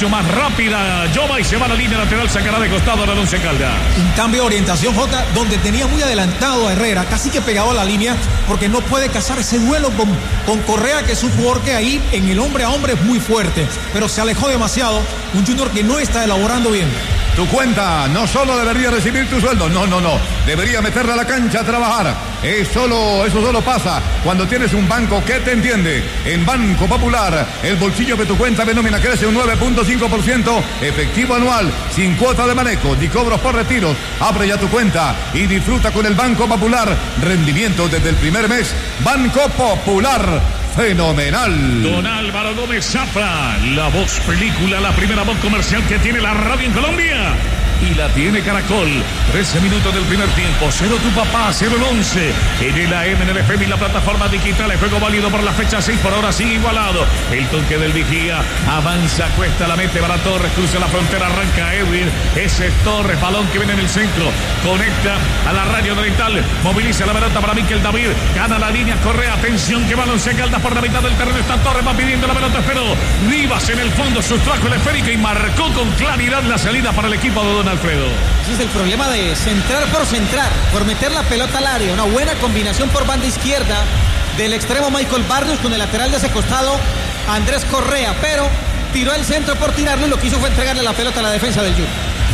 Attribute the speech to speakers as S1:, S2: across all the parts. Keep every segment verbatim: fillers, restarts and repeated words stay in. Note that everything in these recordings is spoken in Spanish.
S1: mucho más rápida. Jova y se va a la línea lateral, sacará de costado al Once Caldas.
S2: Un cambio de orientación, Jota, donde tenía muy adelantado a Herrera, casi que pegado a la línea, porque no puede cazar ese duelo con, con Correa, que es un jugador que ahí en el hombre a hombre es muy fuerte, pero se alejó demasiado. Un Junior que no está elaborando bien.
S3: Tu cuenta no solo debería recibir tu sueldo, no, no, no, debería meterla a la cancha a trabajar. Es solo, eso solo pasa cuando tienes un banco que te entiende. En Banco Popular, el bolsillo de tu cuenta de nómina crece un nueve punto cinco por ciento, efectivo anual, sin cuota de manejo ni cobros por retiros. Abre ya tu cuenta y disfruta con el Banco Popular. Rendimiento desde el primer mes. Banco Popular. Fenomenal.
S1: Don Álvaro Gómez Zafra, la voz película, la primera voz comercial que tiene la radio en Colombia. Y la tiene Caracol. trece minutos del primer tiempo. Cero tu papá, cero el once. En el A M, en el F M y la plataforma digital. El juego válido por la fecha seis. Por ahora sigue igualado. El toque del vigía. Avanza, cuesta, la mete para Torres. Cruza la frontera, arranca Edwin. Ese es Torres. Balón que viene en el centro. Conecta a la radio digital. Moviliza la pelota para Miquel David. Gana la línea. Correa. Atención que balón se calda por la mitad del terreno. Está Torres. Va pidiendo la pelota. Pero Rivas en el fondo sustrajo el esférico y marcó con claridad la salida para el equipo de Don Alfredo.
S4: Ese es el problema de centrar por centrar, por meter la pelota al área. Una buena combinación por banda izquierda del extremo Michael Barrios con el lateral de ese costado Andrés Correa, pero tiró el centro por tirarlo y lo que hizo fue entregarle la pelota a la defensa del Junior.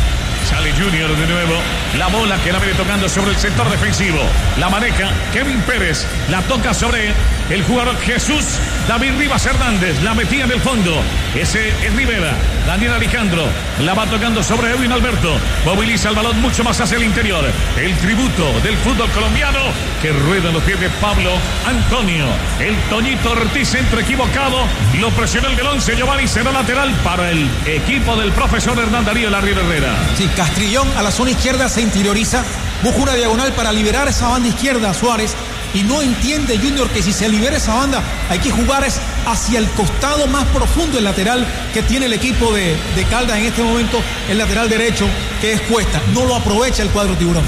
S1: Sale Junior de nuevo. La bola que la viene tocando sobre el sector defensivo. La maneja Kevin Pérez. La toca sobre el jugador Jesús David Rivas Hernández. La metía en el fondo. Ese es Rivera. Daniel Alejandro. La va tocando sobre Edwin Alberto. Moviliza el balón mucho más hacia el interior. El tributo del fútbol colombiano que rueda en los pies de Pablo Antonio. El Toñito Ortiz, centro equivocado. Lo presionó el del once. Giovanni será lateral para el equipo del profesor Hernán Darío Larriera Herrera.
S2: Sí, Castrillón a la zona izquierda se interioriza, busca una diagonal para liberar esa banda izquierda a Suárez y no entiende Junior que si se libera esa banda hay que jugar es hacia el costado más profundo, el lateral que tiene el equipo de, de Caldas en este momento, el lateral derecho que es Cuesta, no lo aprovecha el cuadro tiburón.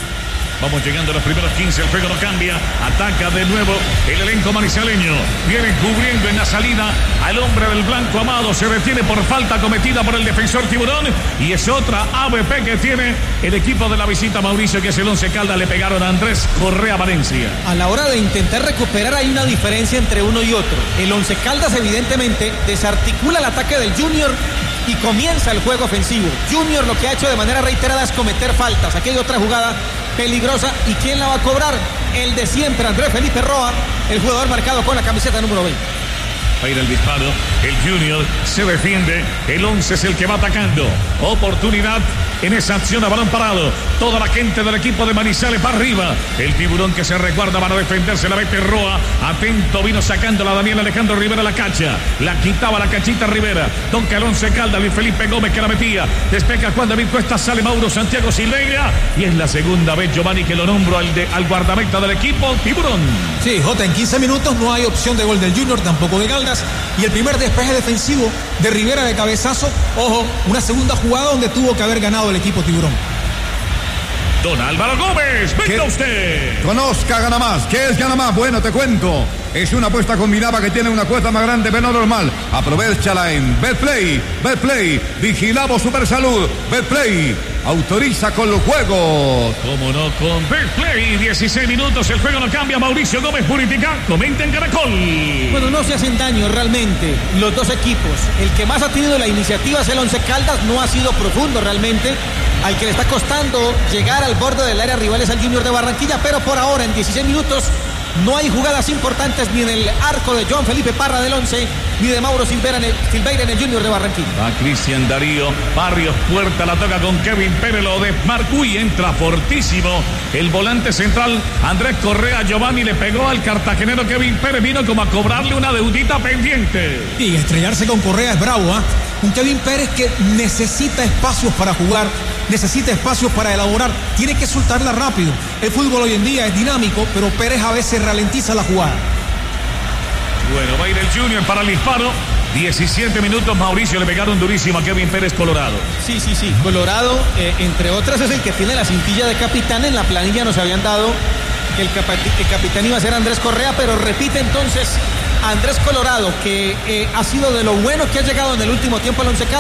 S1: Vamos llegando a los primeros quince, el juego no cambia, ataca de nuevo el elenco manizaleño, viene cubriendo en la salida al hombre del blanco Amado, se detiene por falta cometida por el defensor tiburón y es otra A B P que tiene el equipo de la visita Mauricio, que es el Once Caldas, le pegaron a Andrés Correa Valencia.
S4: A la hora de intentar recuperar hay una diferencia entre uno y otro. El Once Caldas evidentemente desarticula el ataque del Junior y comienza el juego ofensivo. Junior lo que ha hecho de manera reiterada es cometer faltas. Aquí hay otra jugada peligrosa. ¿Y quién la va a cobrar? El de siempre, Andrés Felipe Roa, el jugador marcado con la camiseta número veinte.
S1: Va a ir el disparo, el Junior se defiende, el once es el que va atacando. Oportunidad en esa acción a balón parado. Toda la gente del equipo de Manizales para arriba. El tiburón que se resguarda para defenderse, la mete Roa. Atento, vino sacándola Daniel Alejandro Rivera la cacha. La quitaba la cachita Rivera. Toca el once Caldas, Luis Felipe Gómez que la metía. Despeja Juan David Cuesta, sale Mauro Santiago Silveira. Y es la segunda vez, Giovanni, que lo nombro al, de, al guardameta del equipo, tiburón.
S2: Sí, Jota, en quince minutos no hay opción de gol del Junior, tampoco de Caldas. Y el primer despeje defensivo de Rivera de cabezazo. Ojo, una segunda jugada donde tuvo que haber ganado el equipo tiburón.
S1: Don Álvaro Gómez, venga usted.
S3: Conozca Gana Más. ¿Qué es Gana Más? Bueno, te cuento. Es una apuesta combinada que tiene una cuota más grande pero no normal. Aprovechala en Betplay. Betplay, vigilamos Supersalud. Betplay, autoriza con los juegos.
S1: Cómo no, con Betplay. dieciséis minutos, el juego no cambia. Mauricio Gómez Puritica, comenta en Caracol.
S4: Bueno, no se hacen daño realmente los dos equipos. El que más ha tenido la iniciativa es el Once Caldas, no ha sido profundo realmente. Al que le está costando llegar al borde del área rival es al Junior de Barranquilla, pero por ahora en dieciséis minutos no hay jugadas importantes ni en el arco de John Felipe Parra del once ni de Mauro Silveira en el, Silveira en el Junior de Barranquilla.
S1: Va Cristian Darío, Barrios Puerta, la toca con Kevin Pérez, lo de Marcuy, entra fortísimo el volante central Andrés Correa. Giovanni le pegó al cartagenero Kevin Pérez, vino como a cobrarle una deudita pendiente.
S2: Y estrellarse con Correa es bravo, ¿ah? ¿eh? Un Kevin Pérez que necesita espacios para jugar, necesita espacios para elaborar, tiene que soltarla rápido. El fútbol hoy en día es dinámico, pero Pérez a veces ralentiza la jugada.
S1: Bueno, va a ir el Junior para el disparo. diecisiete minutos, Mauricio, le pegaron durísimo a Kevin Pérez, Colorado.
S4: Sí, sí, sí, Colorado, eh, entre otras, es el que tiene la cintilla de capitán. En la planilla nos habían dado que el, capa- el capitán iba a ser Andrés Correa, pero repite entonces Andrés Colorado, que eh, ha sido de lo bueno que ha llegado en el último tiempo al Once Caldas.